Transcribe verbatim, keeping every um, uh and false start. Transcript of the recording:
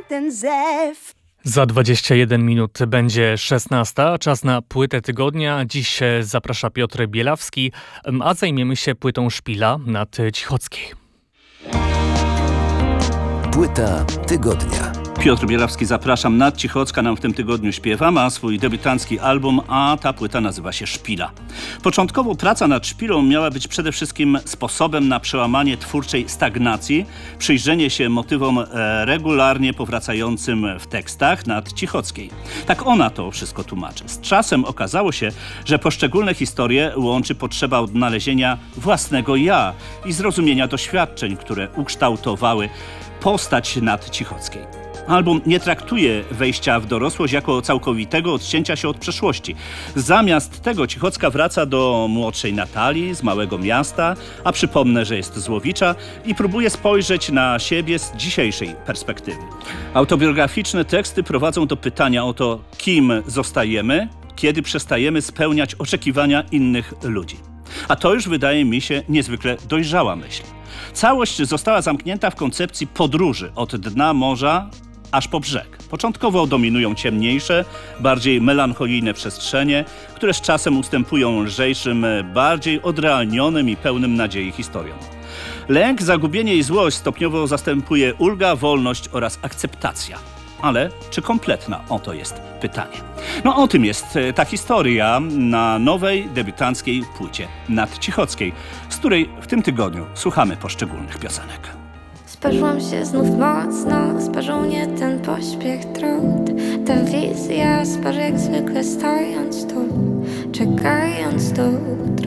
ten zew. Za dwadzieścia jeden minut będzie szesnasta, czas na płytę tygodnia. Dziś zaprasza Piotr Bielawski, a zajmiemy się płytą Szpila nad Cichockiej. Płyta tygodnia. Piotr Bielawski, zapraszam. Nad Cichocka nam w tym tygodniu śpiewa, ma swój debiutancki album, a ta płyta nazywa się Szpila. Początkowo praca nad Szpilą miała być przede wszystkim sposobem na przełamanie twórczej stagnacji, przyjrzenie się motywom e, regularnie powracającym w tekstach nad Cichockiej. Tak ona to wszystko tłumaczy. Z czasem okazało się, że poszczególne historie łączy potrzeba odnalezienia własnego ja i zrozumienia doświadczeń, które ukształtowały postać nad Cichockiej. Album nie traktuje wejścia w dorosłość jako całkowitego odcięcia się od przeszłości. Zamiast tego Cichocka wraca do młodszej Natalii z małego miasta, a przypomnę, że jest z Łowicza, i próbuje spojrzeć na siebie z dzisiejszej perspektywy. Autobiograficzne teksty prowadzą do pytania o to, kim zostajemy, kiedy przestajemy spełniać oczekiwania innych ludzi. A to już wydaje mi się niezwykle dojrzała myśl. Całość została zamknięta w koncepcji podróży od dna morza aż po brzeg. Początkowo dominują ciemniejsze, bardziej melancholijne przestrzenie, które z czasem ustępują lżejszym, bardziej odrealnionym i pełnym nadziei historiom. Lęk, zagubienie i złość stopniowo zastępuje ulga, wolność oraz akceptacja. Ale czy kompletna? Oto jest pytanie. No o tym jest ta historia na nowej, debiutanckiej płycie Nad Cichockiej, z której w tym tygodniu słuchamy poszczególnych piosenek. Sparzyłam się znów mocno, sparzył mnie ten pośpiech trud. Ta wizja sparzy jak zwykle stojąc tu, czekając tu.